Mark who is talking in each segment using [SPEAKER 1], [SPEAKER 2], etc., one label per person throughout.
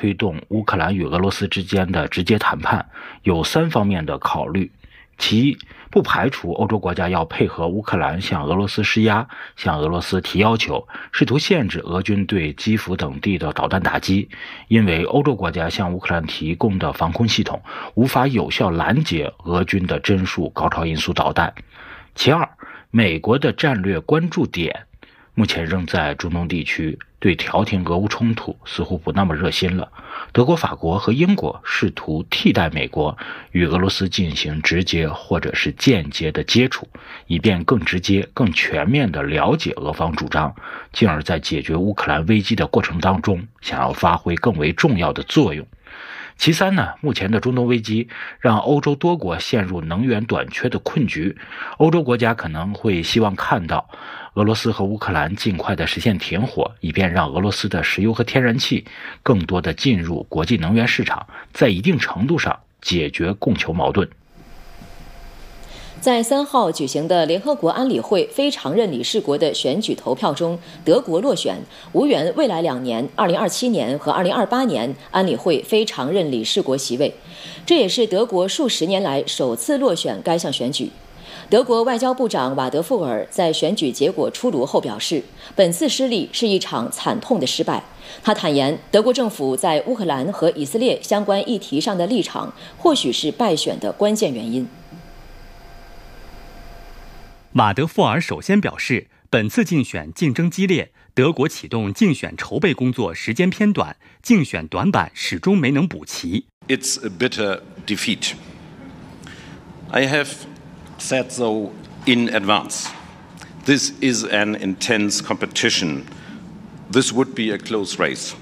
[SPEAKER 1] 推动乌克兰与俄罗斯之间的直接谈判，有3方面的考虑。其一，不排除欧洲国家要配合乌克兰向俄罗斯施压，向俄罗斯提要求，试图限制俄军对基辅等地的导弹打击，因为欧洲国家向乌克兰提供的防空系统无法有效拦截俄军的针数高超音速导弹。其二，美国的战略关注点目前仍在中东地区，对调停俄乌冲突似乎不那么热心了。德国、法国和英国试图替代美国与俄罗斯进行直接或者是间接的接触，以便更直接、更全面地了解俄方主张，进而在解决乌克兰危机的过程当中想要发挥更为重要的作用。其三呢，目前的中东危机让欧洲多国陷入能源短缺的困局，欧洲国家可能会希望看到俄罗斯和乌克兰尽快的实现停火，以便让俄罗斯的石油和天然气更多的进入国际能源市场，在一定程度上解决供求矛盾。
[SPEAKER 2] 在3号举行的联合国安理会非常任理事国的选举投票中，德国落选，无缘未来2年2027年和2028年安理会非常任理事国席位。这也是德国数十年来首次落选该项选举。德国外交部长瓦德富尔在选举结果出炉后表示，本次失利是一场惨痛的失败。他坦言，德国政府在乌克兰和以色列相关议题上的立场，或许是败选的关键原因。
[SPEAKER 3] 瓦德富尔首先表示，本次竞选竞争激烈，德国启动竞选筹备工作时间偏短，竞选短板始终没能补齐。
[SPEAKER 4] It's a bitter defeat. I have said so in advance. This is an intense competition. This would be a close race.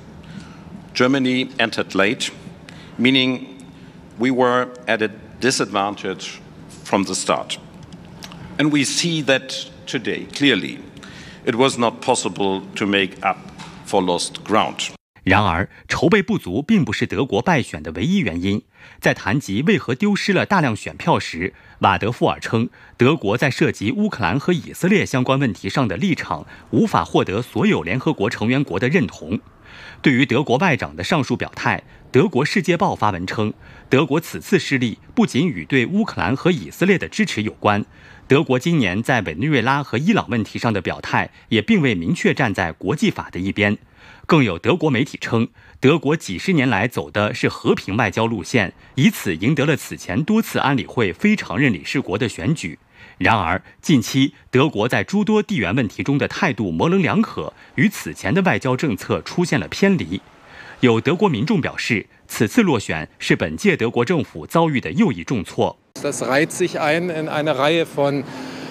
[SPEAKER 4] Germany entered late, meaning we were at a disadvantage from the start.And we see that today, clearly, it was not possible to make up for lost ground.
[SPEAKER 3] 然而，筹备不足并不是德国败选的唯一原因。在谈及为何丢失了大量选票时，瓦德富尔称，德国在涉及乌克兰和以色列相关问题上的立场无法获得所有联合国成员国的认同。对于德国外长的上述表态，德国《世界报》发文称，德国此次失利不仅与对乌克兰和以色列的支持有关，德国今年在委内瑞拉和伊朗问题上的表态也并未明确站在国际法的一边。更有德国媒体称，德国几十年来走的是和平外交路线，以此赢得了此前多次安理会非常任理事国的选举。然而，近期德国在诸多地缘问题中的态度模棱两可，与此前的外交政策出现了偏离。有德国民众表示，此次落选是本届德国政府遭遇的又一重挫。
[SPEAKER 5] Das reiht sich ein in eine Reihe von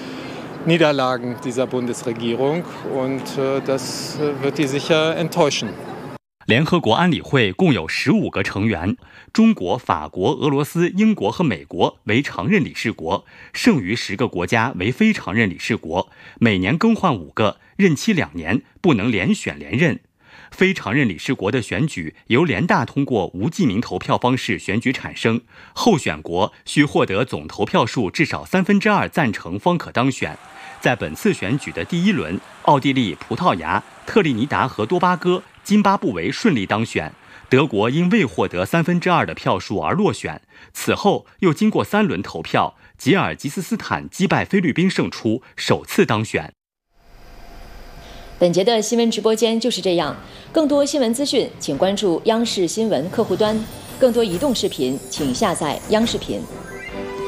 [SPEAKER 5] Niederlagen dieser Bundesregierung und das wird die sicher enttäuschen.
[SPEAKER 3] 联合国安理会共有15个成员，中国、法国、俄罗斯、英国和美国为常任理事国，剩余10个国家为非常任理事国，每年更换5个，任期2年，不能连选连任。非常任理事国的选举由联大通过无记名投票方式选举产生，候选国需获得总投票数至少2/3赞成方可当选。在本次选举的第1轮，奥地利、葡萄牙、特立尼达和多巴哥、津巴布韦顺利当选，德国因未获得2/3的票数而落选。此后又经过3轮投票，吉尔吉斯斯坦击败菲律宾胜出，首次当选。
[SPEAKER 2] 本节的新闻直播间就是这样，更多新闻资讯请关注央视新闻客户端，更多移动视频请下载央视频。